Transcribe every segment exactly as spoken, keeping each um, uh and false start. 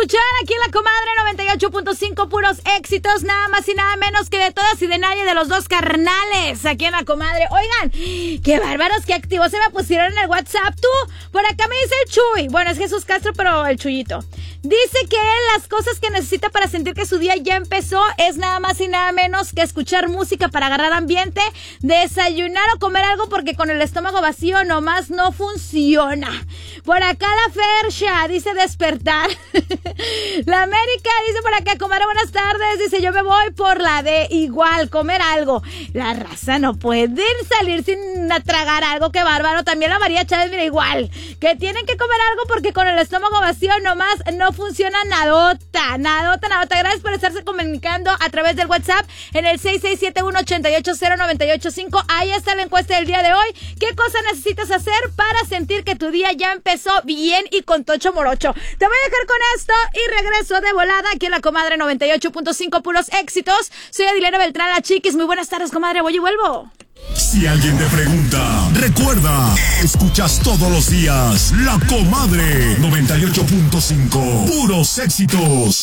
escuchar aquí en La Comadre noventa y ocho punto cinco, puros éxitos, nada más y nada menos que de todas y de nadie, de los dos carnales, aquí en La Comadre. Oigan, qué bárbaros, qué activos se me pusieron en el WhatsApp. Tú, por acá me dice el Chuy, bueno, es Jesús Castro, pero el Chuyito. Dice que las cosas que necesita para sentir que su día ya empezó es nada más y nada menos que escuchar música para agarrar ambiente, desayunar o comer algo porque con el estómago vacío nomás no funciona. Por acá la Fersha dice despertar. La América dice por acá, comadre, buenas tardes. Dice, yo me voy por la de igual, comer algo. La raza no puede salir sin tragar algo, qué bárbaro. También la María Chávez, mira, igual, que tienen que comer algo porque con el estómago vacío nomás no funciona nadota, nadota, nadota. Gracias por estarse comunicando a través del WhatsApp en el seis seis siete uno, ocho ocho cero, nueve ocho cinco. Ahí está la encuesta del día de hoy. ¿Qué cosa necesitas hacer para sentir que tu día ya empezó bien y con tocho morocho? Te voy a dejar con esto y regreso de volada aquí en La Comadre noventa y ocho punto cinco, puros éxitos. Soy Adilera Beltrán, la Chiquis. Muy buenas tardes, comadre. Voy y vuelvo. Si alguien te pregunta, recuerda, escuchas todos los días La Comadre noventa y ocho punto cinco, puros éxitos.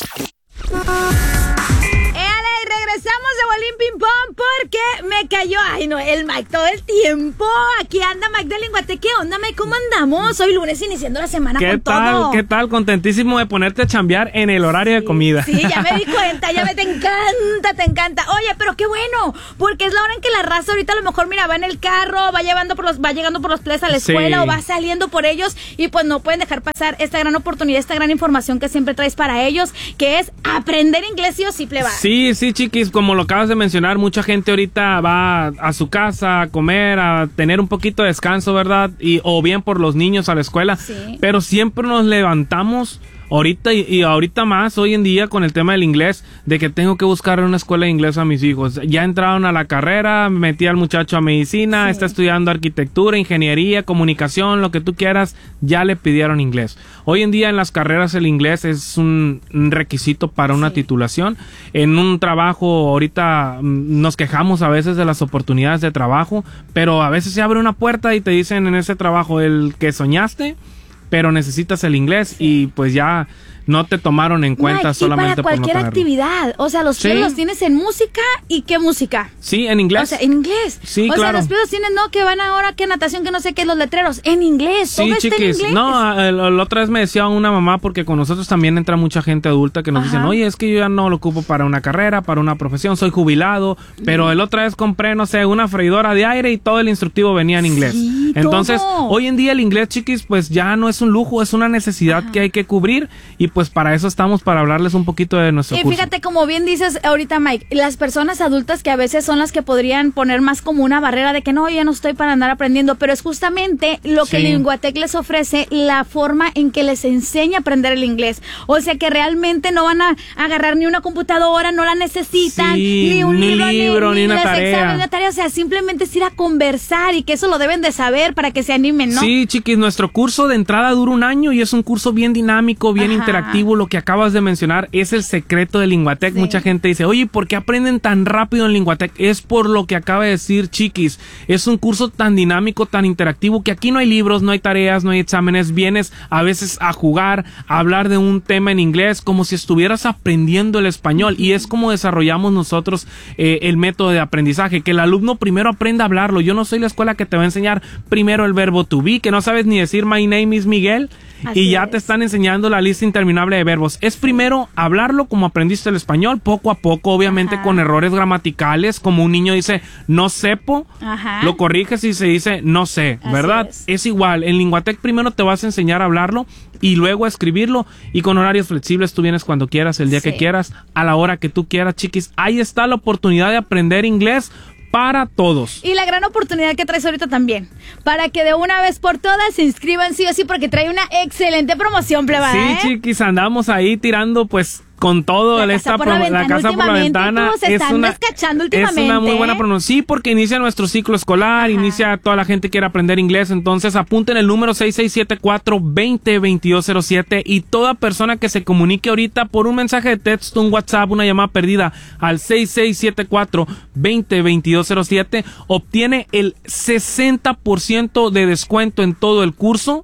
Regresamos de Bolín Ping Pong porque me cayó, ay no, el Mike todo el tiempo. Aquí anda Mike de Linguatec. ¿Qué onda, Mike? ¿Cómo andamos? Hoy lunes iniciando la semana con todo. ¿Qué tal? ¿Qué tal? Contentísimo de ponerte a chambear en el horario sí, de comida. Sí, ya me di cuenta, ya me te encanta, te encanta. Oye, pero qué bueno, porque es la hora en que la raza ahorita a lo mejor, mira, va en el carro, va llevando por los, va llegando por los playas a la escuela, sí, o va saliendo por ellos y pues no pueden dejar pasar esta gran oportunidad, esta gran información que siempre traes para ellos, que es aprender inglés sí o sí, pleba. Sí, sí, chiquis, como lo acabas de mencionar, mucha gente ahorita va a su casa a comer, a tener un poquito de descanso, ¿verdad? Y o bien por los niños a la escuela, sí, pero siempre nos levantamos ahorita y, y ahorita más hoy en día con el tema del inglés, de que tengo que buscar una escuela de inglés a mis hijos. Ya entraron a la carrera, metí al muchacho a medicina, sí, está estudiando arquitectura, ingeniería, comunicación, lo que tú quieras, ya le pidieron inglés. Hoy en día en las carreras el inglés es un requisito para una sí. titulación. En un trabajo ahorita nos quejamos a veces de las oportunidades de trabajo, pero a veces se abre una puerta y te dicen en ese trabajo el que soñaste, pero necesitas el inglés sí. y pues ya no te tomaron en cuenta, Mike, solamente para cualquier por no actividad, o sea, los sí. pies los tienes en música. ¿Y qué música? Sí, en inglés. O sea, en inglés. Sí, o claro. sea, los pies los tienes, no, que van ahora, que natación, que no sé qué, los letreros, en inglés. Sí, todo chiquis. está en inglés. No, la otra vez me decía una mamá, porque con nosotros también entra mucha gente adulta que nos Ajá. dicen, oye, es que yo ya no lo ocupo para una carrera, para una profesión, soy jubilado, pero mm. el otra vez compré, no sé, una freidora de aire y todo el instructivo venía en inglés. Sí, Entonces, todo. hoy en día el inglés, chiquis, pues ya no es un lujo, es una necesidad Ajá. que hay que cubrir y pues para eso estamos, para hablarles un poquito de nuestro y curso. Fíjate, como bien dices ahorita, Mike, las personas adultas que a veces son las que podrían poner más como una barrera de que no, ya no estoy para andar aprendiendo, pero es justamente lo que sí. Linguatec les ofrece, la forma en que les enseña a aprender el inglés. O sea que realmente no van a agarrar ni una computadora, no la necesitan, sí, ni un ni libro, libro, ni, ni, ni una tarea. Examen, una tarea. O sea, simplemente es ir a conversar y que eso lo deben de saber para que se animen, ¿no? Sí, chiquis, nuestro curso de entrada dura un año y es un curso bien dinámico, bien Ajá. interactivo. Lo que acabas de mencionar es el secreto de Linguatec. Sí. Mucha gente dice, oye, ¿por qué aprenden tan rápido en Linguatec? Es por lo que acaba de decir Chiquis. Es un curso tan dinámico, tan interactivo, que aquí no hay libros, no hay tareas, no hay exámenes. Vienes a veces a jugar, a hablar de un tema en inglés, como si estuvieras aprendiendo el español. Y es como desarrollamos nosotros eh, el método de aprendizaje, que el alumno primero aprenda a hablarlo. Yo no soy la escuela que te va a enseñar primero el verbo to be, que no sabes ni decir my name is Miguel, Así y ya es. te están enseñando la lista interminable de verbos. Es primero hablarlo como aprendiste el español, poco a poco, obviamente Ajá. con errores gramaticales, como un niño dice no sepo, Ajá. lo corriges y se dice no sé, Así ¿verdad? Es. es igual, en Linguatec primero te vas a enseñar a hablarlo y luego a escribirlo, y con horarios flexibles tú vienes cuando quieras, el día sí. que quieras, a la hora que tú quieras, chiquis. Ahí está la oportunidad de aprender inglés para todos. Y la gran oportunidad que traes ahorita también, para que de una vez por todas se inscriban sí o sí, porque trae una excelente promoción, plebada. Sí, ¿eh? chiquis, andamos ahí tirando pues con todo la esta casa por la, ventana, la casa por la ventana se es están una descachando últimamente, es una muy buena ¿eh? pronunciación, sí, porque inicia nuestro ciclo escolar, Ajá. inicia toda la gente que quiere aprender inglés. Entonces apunten el número seis seis siete cuatro, dos cero, dos dos cero siete, y toda persona que se comunique ahorita por un mensaje de texto, un WhatsApp, una llamada perdida al seis seis siete cuatro, dos cero, dos dos cero siete obtiene el sesenta por ciento de descuento en todo el curso,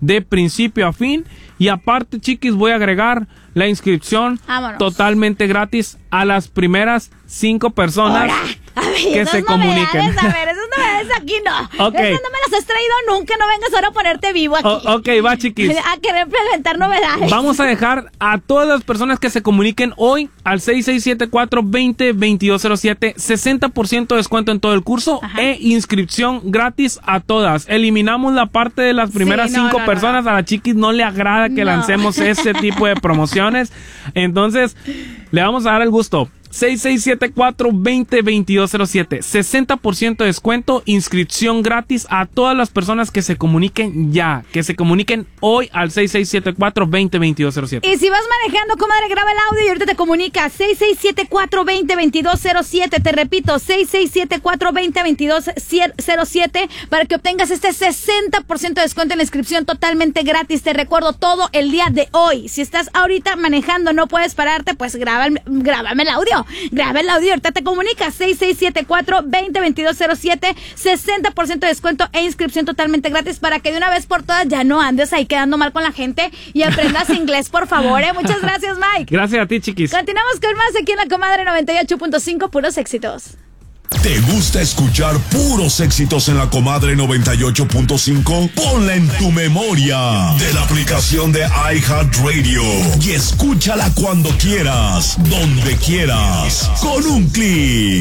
de principio a fin. Y aparte, chiquis, voy a agregar la inscripción Vámonos. totalmente gratis a las primeras cinco personas Ahora, a ver, que esas se comuniquen. novedades, a ver, esas novedades aquí no. Ok. Esas no me las has traído nunca, no vengas ahora a ponerte vivo aquí. O- ok, va, chiquis. A querer presentar novedades. Vamos a dejar a todas las personas que se comuniquen hoy al seis seis siete cuatro, veinte, veintidós cero siete sesenta por ciento de descuento en todo el curso. Ajá. E inscripción gratis a todas. Eliminamos la parte de las primeras Sí, no, cinco no, personas. no. A la chiquis no le agrada que No. lancemos ese tipo de promociones. Entonces, le vamos a dar el gusto. seis seis siete cuatro, veinte, veintidós cero siete sesenta por ciento de descuento, inscripción gratis a todas las personas que se comuniquen ya, que se comuniquen hoy al seis seis siete cuatro, veinte, veintidós cero siete. Y si vas manejando, comadre, graba el audio y ahorita te comunica seis seis siete cuatro, veinte, veintidós cero siete. Te repito, seis seis siete cuatro, veinte, veintidós cero siete para que obtengas este sesenta por ciento de descuento en la inscripción totalmente gratis. Te recuerdo todo el día de hoy. Si estás ahorita manejando, no puedes pararte, pues graba el, grábame el audio. Graba el audio, ahorita te comunica seis seis siete cuatro, veinte, veintidós cero siete, sesenta por ciento de descuento e inscripción totalmente gratis para que de una vez por todas ya no andes ahí quedando mal con la gente y aprendas inglés, por favor, ¿eh? Muchas gracias, Mike. Gracias a ti, chiquis. Continuamos con más aquí en La Comadre noventa y ocho punto cinco, puros éxitos. ¿Te gusta escuchar puros éxitos en La Comadre noventa y ocho punto cinco? Ponla en tu memoria de la aplicación de iHeartRadio y escúchala cuando quieras, donde quieras, con un clic.